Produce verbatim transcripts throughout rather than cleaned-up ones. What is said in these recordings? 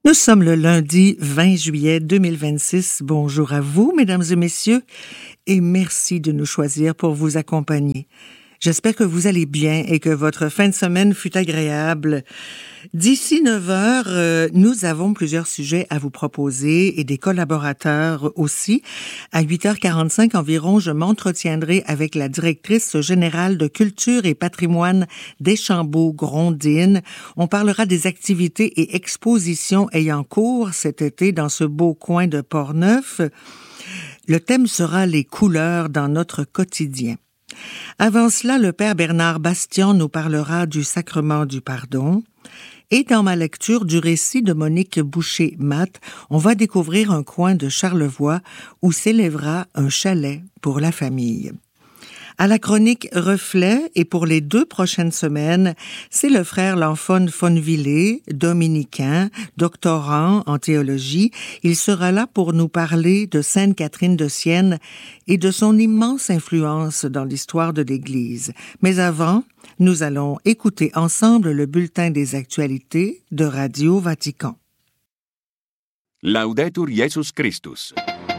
Nous sommes le lundi vingt juillet deux mille vingt-six. Bonjour à vous, mesdames et messieurs, et merci de nous choisir pour vous accompagner. J'espère que vous allez bien et que votre fin de semaine fut agréable. D'ici neuf heures, euh, nous avons plusieurs sujets à vous proposer et des collaborateurs aussi. À huit heures quarante-cinq environ, je m'entretiendrai avec la directrice générale de Culture et Patrimoine d'Échambault-Grondines. On parlera des activités et expositions ayant cours cet été dans ce beau coin de Portneuf. Le thème sera les couleurs dans notre quotidien. Avant cela, le père Bernard Bastion nous parlera du sacrement du pardon. Et dans ma lecture du récit de Monique Boucher-Matte, on va découvrir un coin de Charlevoix où s'élèvera un chalet pour la famille. À la chronique Reflet, et pour les deux prochaines semaines, c'est le frère Lanfone Fonvillé, dominicain, doctorant en théologie. Il sera là pour nous parler de Sainte Catherine de Sienne et de son immense influence dans l'histoire de l'Église. Mais avant, nous allons écouter ensemble le bulletin des actualités de Radio Vatican. Laudetur Jesus Christus.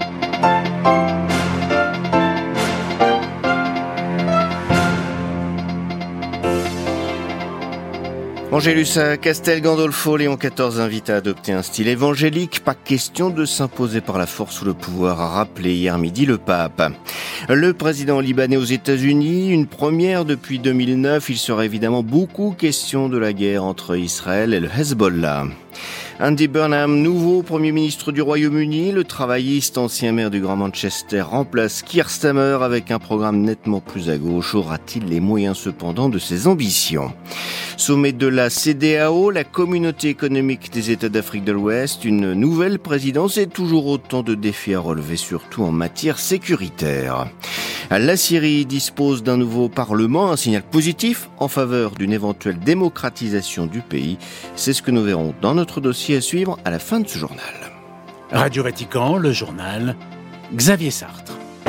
Angélus à Castel Gandolfo, Léon quatorze invite à adopter un style évangélique. Pas question de s'imposer par la force ou le pouvoir, a rappelé hier midi le pape. Le président libanais aux États-Unis, une première depuis deux mille neuf. Il sera évidemment beaucoup question de la guerre entre Israël et le Hezbollah. Andy Burnham, nouveau Premier ministre du Royaume-Uni, le travailliste, ancien maire du Grand Manchester, remplace Keir Starmer avec un programme nettement plus à gauche. Aura-t-il les moyens cependant de ses ambitions ? Sommet de la C E D E A O, la Communauté économique des États d'Afrique de l'Ouest, une nouvelle présidence et toujours autant de défis à relever, surtout en matière sécuritaire. La Syrie dispose d'un nouveau parlement, un signal positif en faveur d'une éventuelle démocratisation du pays. C'est ce que nous verrons dans notre dossier à suivre à la fin de ce journal. Radio Vatican, le journal, Xavier Sartre.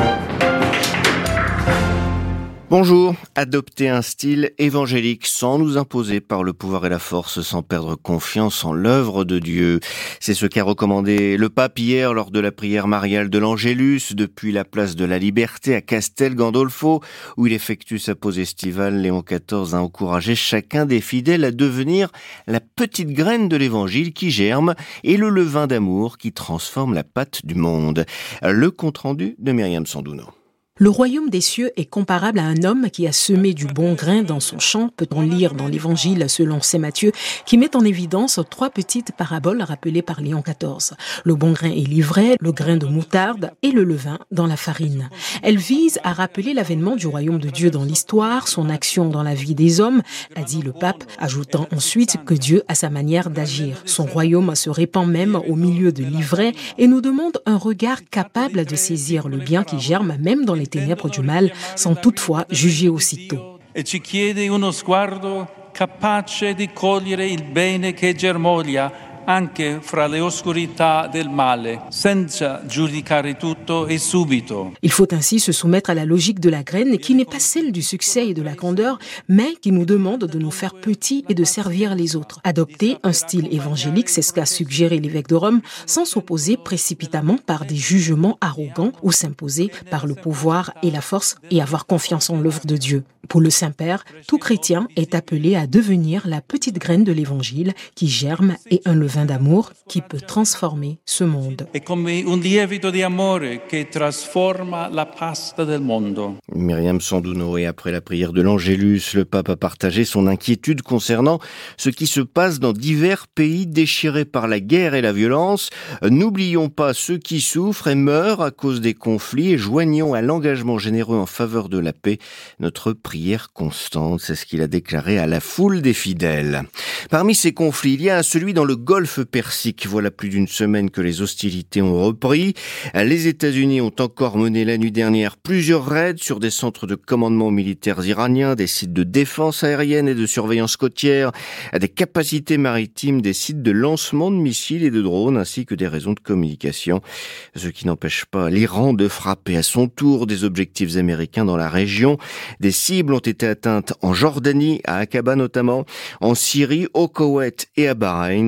Bonjour, adopter un style évangélique sans nous imposer par le pouvoir et la force, sans perdre confiance en l'œuvre de Dieu. C'est ce qu'a recommandé le pape hier lors de la prière mariale de l'Angélus depuis la place de la Liberté à Castel Gandolfo, où il effectue sa pause estivale. Léon quatorze a encouragé chacun des fidèles à devenir la petite graine de l'évangile qui germe et le levain d'amour qui transforme la pâte du monde. Le compte-rendu de Myriam Sandouno. Le royaume des cieux est comparable à un homme qui a semé du bon grain dans son champ, peut-on lire dans l'évangile selon saint Matthieu, qui met en évidence trois petites paraboles rappelées par Léon quatorze. Le bon grain est l'ivraie, le grain de moutarde et le levain dans la farine. Elles visent à rappeler l'avènement du royaume de Dieu dans l'histoire, son action dans la vie des hommes, a dit le pape, ajoutant ensuite que Dieu a sa manière d'agir. Son royaume se répand même au milieu de l'ivraie et nous demande un regard capable de saisir le bien qui germe même dans les ténèbres du mal, sans toutefois juger aussitôt. E ci chiede uno sguardo capace di cogliere il bene che germoglia anche fra le oscurità del male, senza giudicare tutto e subito. Il faut ainsi se soumettre à la logique de la graine qui n'est pas celle du succès et de la grandeur, mais qui nous demande de nous faire petits et de servir les autres. Adopter un style évangélique, c'est ce qu'a suggéré l'évêque de Rome, sans s'opposer précipitamment par des jugements arrogants ou s'imposer par le pouvoir et la force et avoir confiance en l'œuvre de Dieu. Pour le Saint-Père, tout chrétien est appelé à devenir la petite graine de l'Évangile qui germe et un levain d'amour qui peut transformer ce monde. È come un lievito di amore che trasforma la pasta del mondo. Myriam Sandouno, et après la prière de l'Angélus, le pape a partagé son inquiétude concernant ce qui se passe dans divers pays déchirés par la guerre et la violence. N'oublions pas ceux qui souffrent et meurent à cause des conflits et joignons à l'engagement généreux en faveur de la paix notre prière constante. C'est ce qu'il a déclaré à la foule des fidèles. Parmi ces conflits, il y a celui dans le golfe Persique. Voilà plus d'une semaine que les hostilités ont repris. Les États-Unis ont encore mené la nuit dernière plusieurs raids sur des centres de commandement militaires iraniens, des sites de défense aérienne et de surveillance côtière, des capacités maritimes, des sites de lancement de missiles et de drones, ainsi que des réseaux de communication. Ce qui n'empêche pas l'Iran de frapper à son tour des objectifs américains dans la région. Des cibles ont été atteintes en Jordanie, à Aqaba notamment, en Syrie, au Koweït et à Bahreïn.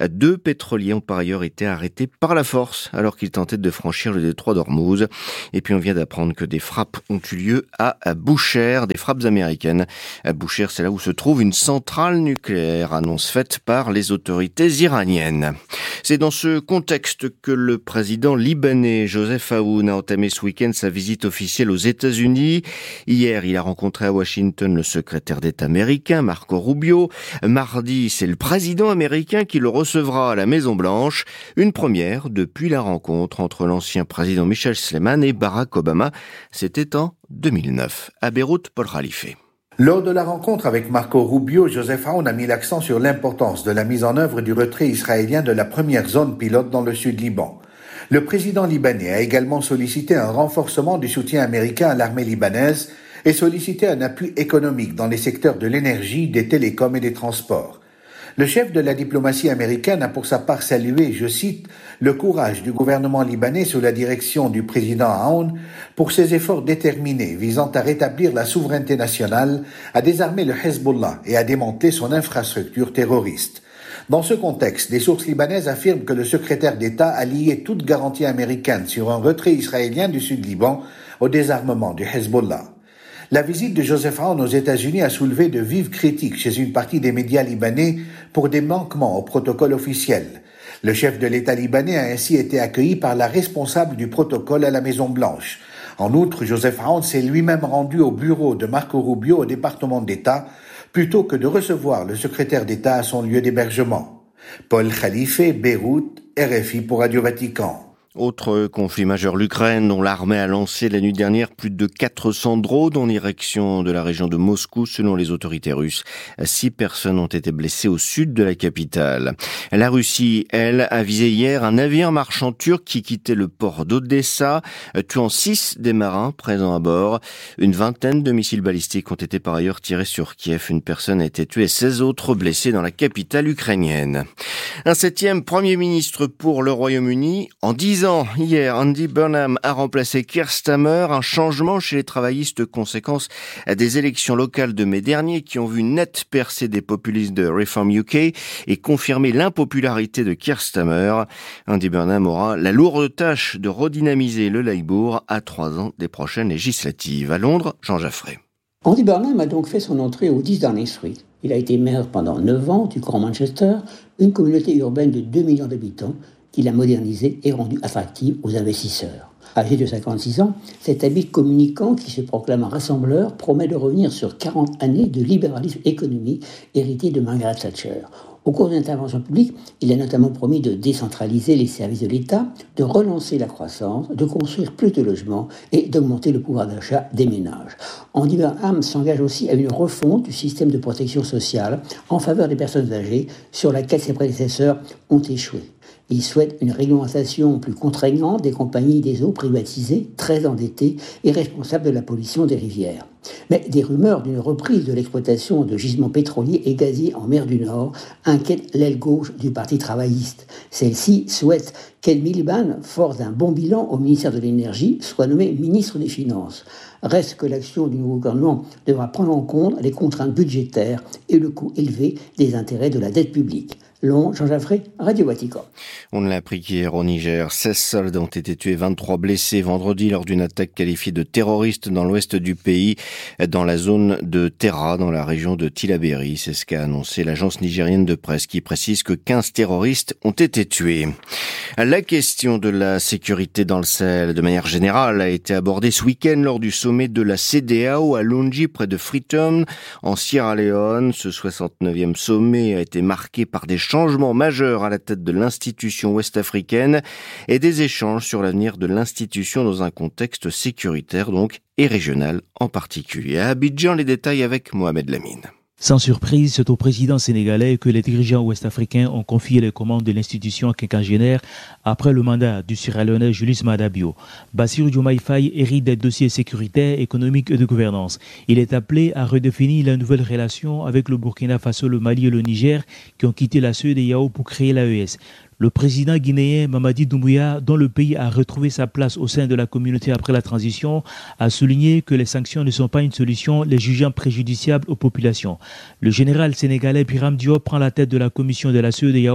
Deux pétroliers ont par ailleurs été arrêtés par la force alors qu'ils tentaient de franchir le détroit d'Ormuz. Et puis on vient d'apprendre que des frappes ont eu lieu à Boucher, des frappes américaines. À Boucher, c'est là où se trouve une centrale nucléaire, annonce faite par les autorités iraniennes. C'est dans ce contexte que le président libanais Joseph Aoun a entamé ce week-end sa visite officielle aux États-Unis. Hier, il a rencontré à Washington le secrétaire d'État américain Marco Rubio. Mardi, c'est le président américain qui le recevra à la Maison-Blanche. Une première depuis la rencontre entre l'ancien président Michel Sleiman et Barack Obama. C'était en deux mille neuf. À Beyrouth, Paul Khalife. Lors de la rencontre avec Marco Rubio, Joseph Aoun a mis l'accent sur l'importance de la mise en œuvre du retrait israélien de la première zone pilote dans le sud Liban. Le président libanais a également sollicité un renforcement du soutien américain à l'armée libanaise et sollicité un appui économique dans les secteurs de l'énergie, des télécoms et des transports. Le chef de la diplomatie américaine a pour sa part salué, je cite, le courage du gouvernement libanais sous la direction du président Aoun pour ses efforts déterminés visant à rétablir la souveraineté nationale, à désarmer le Hezbollah et à démanteler son infrastructure terroriste. Dans ce contexte, des sources libanaises affirment que le secrétaire d'État a lié toute garantie américaine sur un retrait israélien du sud Liban au désarmement du Hezbollah. La visite de Joseph Aoun aux États-Unis a soulevé de vives critiques chez une partie des médias libanais pour des manquements au protocole officiel. Le chef de l'État libanais a ainsi été accueilli par la responsable du protocole à la Maison-Blanche. En outre, Joseph Aoun s'est lui-même rendu au bureau de Marco Rubio au département d'État plutôt que de recevoir le secrétaire d'État à son lieu d'hébergement. Paul Khalife, Beyrouth, R F I pour Radio Vatican. Autre conflit majeur, l'Ukraine, dont l'armée a lancé la nuit dernière plus de quatre cents drones en direction de la région de Moscou, selon les autorités russes. Six personnes ont été blessées au sud de la capitale. La Russie, elle, a visé hier un navire marchand turc qui quittait le port d'Odessa, tuant six des marins présents à bord. Une vingtaine de missiles balistiques ont été par ailleurs tirés sur Kiev. Une personne a été tuée et seize autres blessées dans la capitale ukrainienne. Un septième premier ministre pour le Royaume-Uni en dix ans. Hier, Andy Burnham a remplacé Keir Starmer, un changement chez les travaillistes conséquence des élections locales de mai dernier qui ont vu une nette percée des populistes de Reform U K et confirmé l'impopularité de Keir Starmer. Andy Burnham aura la lourde tâche de redynamiser le Labour à trois ans des prochaines législatives. À Londres, Jean Jaffray. Andy Burnham a donc fait son entrée au dix Downing Street. Il a été maire pendant neuf ans du Grand Manchester, une communauté urbaine de deux millions d'habitants qu'il a modernisée et rendue attractive aux investisseurs. Âgé de cinquante-six ans, cet habile communicant qui se proclame un rassembleur promet de revenir sur quarante années de libéralisme économique hérité de Margaret Thatcher. Au cours d'une intervention publique, il a notamment promis de décentraliser les services de l'État, de relancer la croissance, de construire plus de logements et d'augmenter le pouvoir d'achat des ménages. Andy Burnham s'engage aussi à une refonte du système de protection sociale en faveur des personnes âgées sur laquelle ses prédécesseurs ont échoué. Il souhaite une réglementation plus contraignante des compagnies des eaux privatisées, très endettées et responsables de la pollution des rivières. Mais des rumeurs d'une reprise de l'exploitation de gisements pétroliers et gaziers en mer du Nord inquiètent l'aile gauche du Parti travailliste. Celle-ci souhaite qu'Ed Miliband, force d'un bon bilan au ministère de l'Énergie, soit nommé ministre des Finances. Reste que l'action du nouveau gouvernement devra prendre en compte les contraintes budgétaires et le coût élevé des intérêts de la dette publique. Londres, Jean Jaffray, Radio Vatican. On l'a appris qu'hier au Niger, seize soldats ont été tués, vingt-trois blessés vendredi lors d'une attaque qualifiée de terroriste dans l'ouest du pays, dans la zone de Terra, dans la région de Tillabéri. C'est ce qu'a annoncé l'agence nigérienne de presse qui précise que quinze terroristes ont été tués. La question de la sécurité dans le Sahel, de manière générale, a été abordée ce week-end lors du sommet de la C E D E A O à Lungi, près de Freetown, en Sierra Leone. Ce soixante-neuvième sommet a été marqué par des changements majeurs à la tête de l'institution ouest-africaine et des échanges sur l'avenir de l'institution dans un contexte sécuritaire donc et régional en particulier. À Abidjan, les détails avec Mohamed Lamine. Sans surprise, c'est au président sénégalais que les dirigeants ouest-africains ont confié les commandes de l'institution quinquagénaire après le mandat du Sierra-Léonais Julius Maada Bio. Bassirou Diomaye Faye hérite des dossiers sécuritaires, économiques et de gouvernance. Il est appelé à redéfinir la nouvelle relation avec le Burkina Faso, le Mali et le Niger qui ont quitté la C E D E A O pour créer l'A E S. Le président guinéen Mamadi Doumbouya, dont le pays a retrouvé sa place au sein de la communauté après la transition, a souligné que les sanctions ne sont pas une solution, les jugeant préjudiciables aux populations. Le général sénégalais Biram Diop prend la tête de la commission de la C E D E A O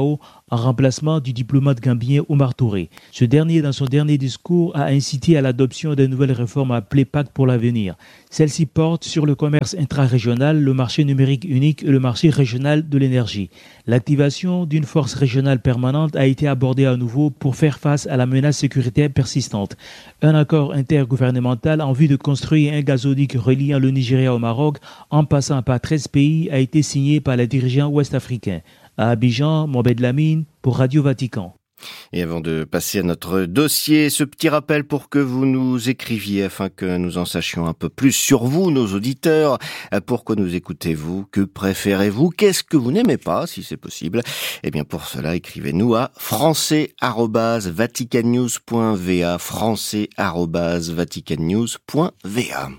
en remplacement du diplomate gambien Omar Touré. Ce dernier, dans son dernier discours, a incité à l'adoption des nouvelles réformes appelées Pacte pour l'avenir. Celles-ci portent sur le commerce intra-régional, le marché numérique unique et le marché régional de l'énergie. L'activation d'une force régionale permanente a été abordée à nouveau pour faire face à la menace sécuritaire persistante. Un accord intergouvernemental en vue de construire un gazoduc reliant le Nigeria au Maroc en passant par treize pays a été signé par les dirigeants ouest-africains. À Abidjan, Mohamed Lamine pour Radio Vatican. Et avant de passer à notre dossier, ce petit rappel pour que vous nous écriviez afin que nous en sachions un peu plus sur vous, nos auditeurs. Pourquoi nous écoutez-vous? Que préférez-vous? Qu'est-ce que vous n'aimez pas, si c'est possible? Eh bien, pour cela, écrivez-nous à français arobase vaticannews point v a, français arobase vaticannews point v a.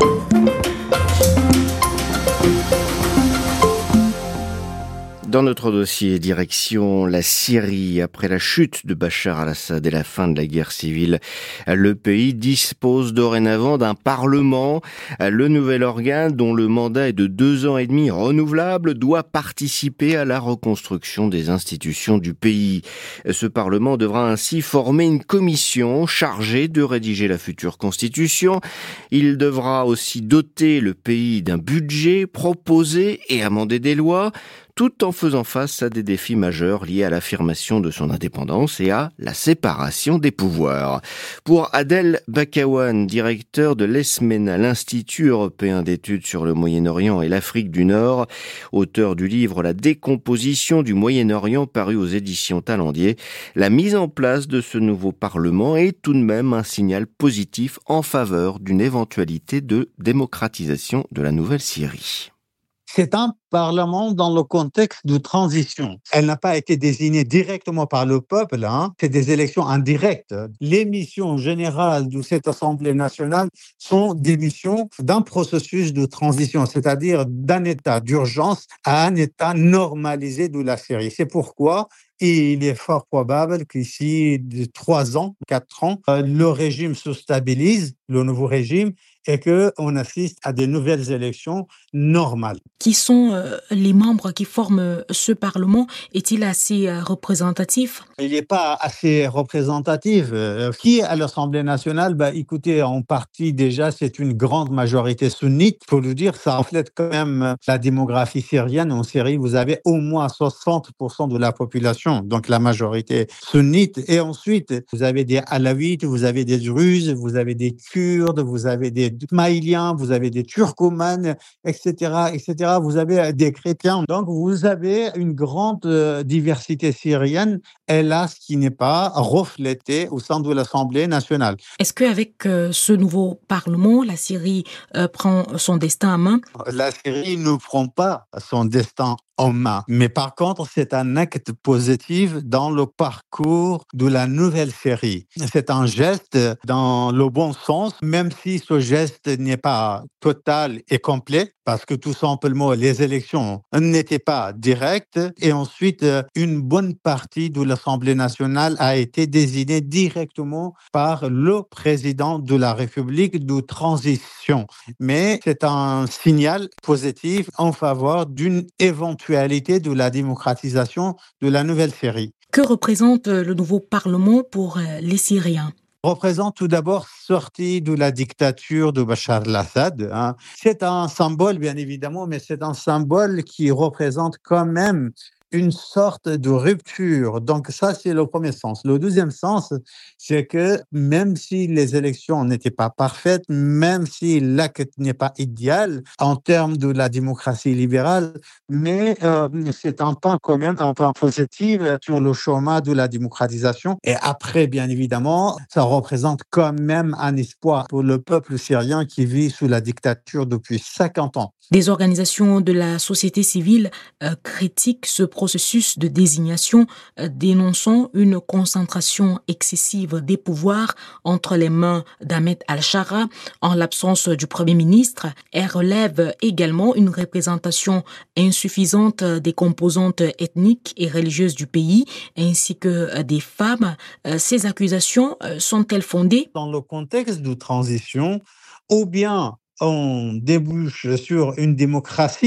Dans notre dossier, direction la Syrie. Après la chute de Bachar al-Assad et la fin de la guerre civile, le pays dispose dorénavant d'un parlement. Le nouvel organe, dont le mandat est de deux ans et demi renouvelable, doit participer à la reconstruction des institutions du pays. Ce parlement devra ainsi former une commission chargée de rédiger la future constitution. Il devra aussi doter le pays d'un budget, proposer et amender des lois, tout en faisant face à des défis majeurs liés à l'affirmation de son indépendance et à la séparation des pouvoirs. Pour Adel Bakawan, directeur de l'E S M E N A, l'Institut européen d'études sur le Moyen-Orient et l'Afrique du Nord, auteur du livre La décomposition du Moyen-Orient paru aux éditions Talendier, la mise en place de ce nouveau Parlement est tout de même un signal positif en faveur d'une éventualité de démocratisation de la Nouvelle-Syrie. C'est un parlement dans le contexte de transition. Elle n'a pas été désignée directement par le peuple, hein. C'est des élections indirectes. Les missions générales de cette Assemblée nationale sont des missions d'un processus de transition, c'est-à-dire d'un état d'urgence à un état normalisé de la Syrie. C'est pourquoi il est fort probable qu'ici, de trois ans, quatre ans, le régime se stabilise, le nouveau régime, et qu'on assiste à de nouvelles élections normales. Qui sont euh, les membres qui forment ce Parlement? Est-il assez euh, représentatif? Il n'est pas assez représentatif. Euh, qui est à l'Assemblée nationale? Bah, écoutez, en partie déjà, c'est une grande majorité sunnite. Il faut le dire, ça reflète quand même la démographie syrienne. En Syrie, vous avez au moins soixante pour cent de la population, donc la majorité sunnite. Et ensuite, vous avez des Alaouites, vous avez des Druzes, vous avez des Kurdes, vous avez des Maïliens, vous avez des Turcomanes, et cetera, et cetera. Vous avez des chrétiens. Donc, vous avez une grande euh, diversité syrienne, hélas, qui n'est pas reflétée au sein de l'Assemblée nationale. Est-ce qu'avec euh, ce nouveau Parlement, la Syrie euh, prend son destin en main? La Syrie ne prend pas son destin en main. Mais par contre, c'est un acte positif dans le parcours de la nouvelle Syrie. C'est un geste dans le bon sens, même si ce geste n'est pas total et complet, parce que tout simplement, les élections n'étaient pas directes. Et ensuite, une bonne partie de l'Assemblée nationale a été désignée directement par le président de la République de transition. Mais c'est un signal positif en faveur d'une éventuelle de la démocratisation de la nouvelle Syrie. Que représente le nouveau Parlement pour les Syriens? Représente tout d'abord sortie de la dictature de Bachar al-Assad. Hein. C'est un symbole, bien évidemment, mais c'est un symbole qui représente quand même une sorte de rupture. Donc ça, c'est le premier sens. Le deuxième sens, c'est que même si les élections n'étaient pas parfaites, même si l'acte n'est pas idéal en termes de la démocratie libérale, mais euh, c'est un pas quand même, un pas positif sur le chemin de la démocratisation. Et après, bien évidemment, ça représente quand même un espoir pour le peuple syrien qui vit sous la dictature depuis cinquante ans. Des organisations de la société civile euh, critiquent ce processus de désignation, euh, dénonçant une concentration excessive des pouvoirs entre les mains d'Ahmed al-Shara en l'absence du Premier ministre. Elle relève également une représentation insuffisante des composantes ethniques et religieuses du pays, ainsi que des femmes. Euh, ces accusations euh, sont-elles fondées? Dans le contexte de transition, ou bien on débouche sur une démocratie,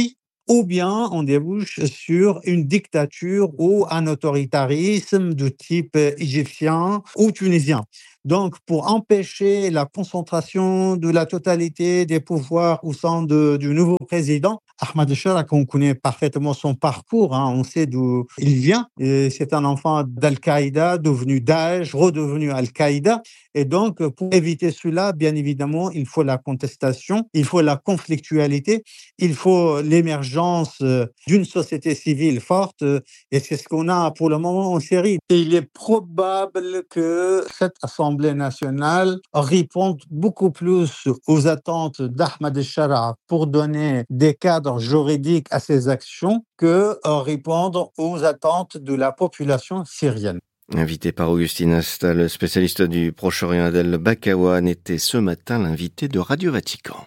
ou bien on débouche sur une dictature ou un autoritarisme de type égyptien ou tunisien. Donc, pour empêcher la concentration de la totalité des pouvoirs au sein de, du nouveau président, Ahmed Chara, on connaît parfaitement son parcours, hein, on sait d'où il vient. Et c'est un enfant d'Al-Qaïda, devenu Daesh, redevenu Al-Qaïda. Et donc, pour éviter cela, bien évidemment, il faut la contestation, il faut la conflictualité, il faut l'émergence d'une société civile forte. Et c'est ce qu'on a pour le moment en Syrie. Et il est probable que cette Assemblée nationale réponde beaucoup plus aux attentes d'Ahmed Chara pour donner des cadres juridiques à ses actions que répondre aux attentes de la population syrienne. Invité par Augustine Asta, le spécialiste du Proche-Orient Adel Bakawan était ce matin l'invité de Radio Vatican.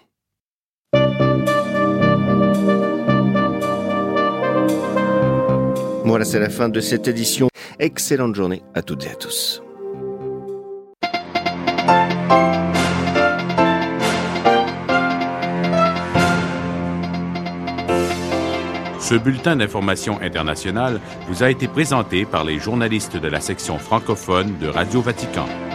Voilà, c'est la fin de cette édition. Excellente journée à toutes et à tous. Ce bulletin d'information internationale vous a été présenté par les journalistes de la section francophone de Radio Vatican.